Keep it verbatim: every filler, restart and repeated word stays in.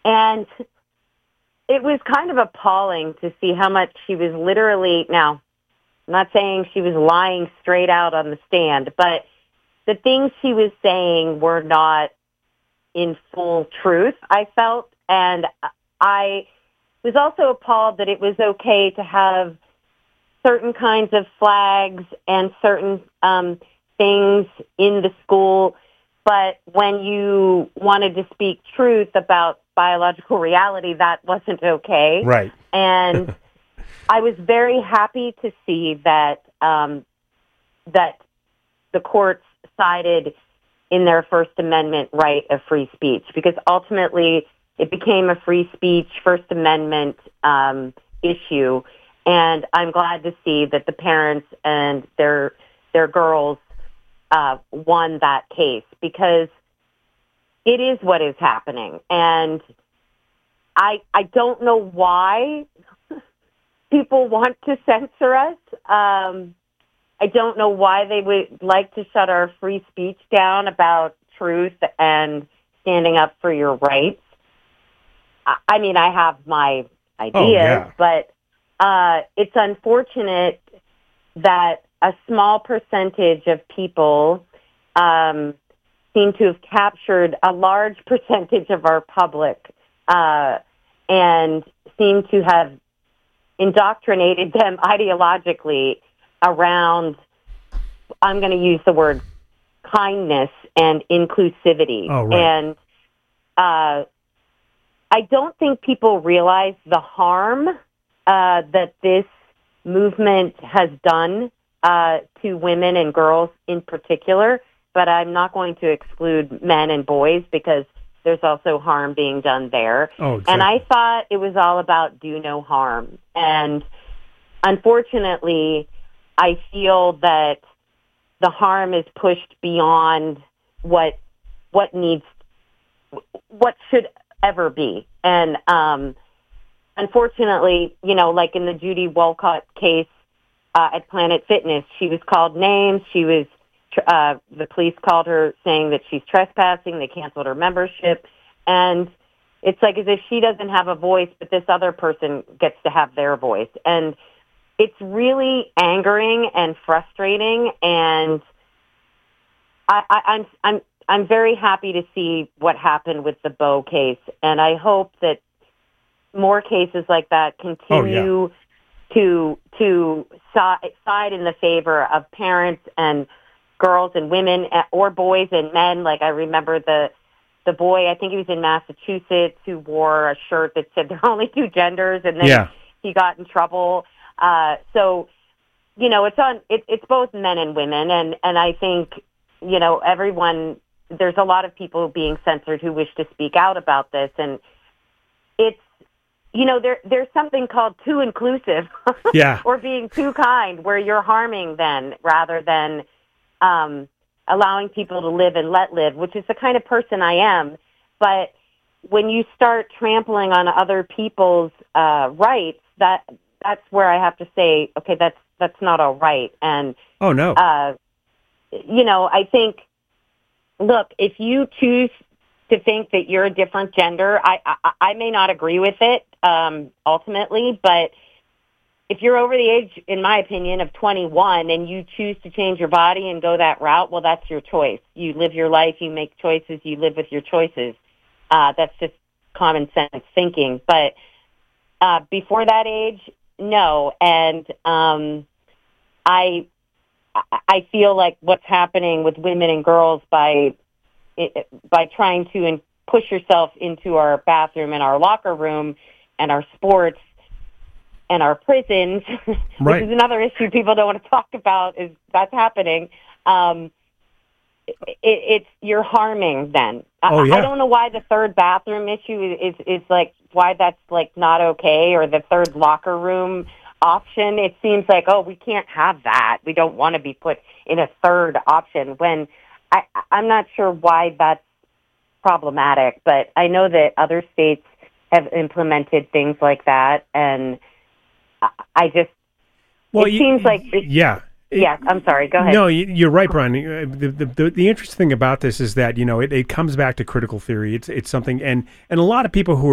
And it was kind of appalling to see how much she was literally, now, I'm not saying she was lying straight out on the stand, but the things she was saying were not in full truth, I felt. And I was also appalled that it was okay to have certain kinds of flags and certain um, things in the school, but when you wanted to speak truth about biological reality, that wasn't okay. Right. And I was very happy to see that um, that the courts sided in their First Amendment right of free speech, because ultimately it became a free speech First Amendment um, issue. And I'm glad to see that the parents and their their girls uh, won that case, because it is what is happening. And I I don't know why people want to censor us. Um, I don't know why they would like to shut our free speech down about truth and standing up for your rights. I, I mean, I have my ideas, oh, yeah. but uh, it's unfortunate that a small percentage of people um, seem to have captured a large percentage of our public uh, and seem to have indoctrinated them ideologically around, I'm going to use the word kindness and inclusivity. Oh, right. And uh, I don't think people realize the harm uh, that this movement has done uh, to women and girls in particular, but I'm not going to exclude men and boys, because there's also harm being done there. Oh, exactly. And I thought it was all about do no harm. And unfortunately, I feel that the harm is pushed beyond what what needs, what should ever be. And um, unfortunately, you know, like in the Judy Wolcott case uh, at Planet Fitness, she was called names. She was, uh, the police called her saying that she's trespassing. They canceled her membership. And it's like as if she doesn't have a voice, but this other person gets to have their voice. And it's really angering and frustrating. And I, I, I'm, I'm, I'm very happy to see what happened with the Beau case. And I hope that more cases like that continue oh, yeah. to, to side in the favor of parents and girls and women, or boys and men. Like I remember the the boy, I think he was in Massachusetts, who wore a shirt that said there are only two genders, and then yeah. he got in trouble. Uh, so, you know, it's on. It, it's both men and women, and and I think, you know, everyone. There's a lot of people being censored who wish to speak out about this, and it's, you know, there there's something called too inclusive, yeah, or being too kind, where you're harming then rather than Um, allowing people to live and let live, which is the kind of person I am. But when you start trampling on other people's uh, rights, that that's where I have to say, okay, that's that's not all right. And oh no, uh, you know, I think, look, if you choose to think that you're a different gender, I I, I may not agree with it um, ultimately, but if you're over the age, in my opinion, of twenty-one and you choose to change your body and go that route, well, that's your choice. You live your life, you make choices, you live with your choices. Uh, that's just common sense thinking. But uh, before that age, no. And um, I I feel like what's happening with women and girls by by trying to push yourself into our bathroom and our locker room and our sports and our prisons, which right. is another issue people don't want to talk about, is that's happening. Um, it, it's you're harming then. Oh, I, yeah. I don't know why the third bathroom issue is, is like why that's like not okay, or the third locker room option. It seems like, oh, we can't have that. We don't want to be put in a third option, when I, I'm not sure why that's problematic, but I know that other states have implemented things like that, and I just, well, it you, seems like... It, yeah. Yeah, I'm sorry, go ahead. No, you're right, Brian. The, the, the, the interesting thing about this is that, you know, it, it comes back to critical theory. It's it's something, and, and a lot of people who are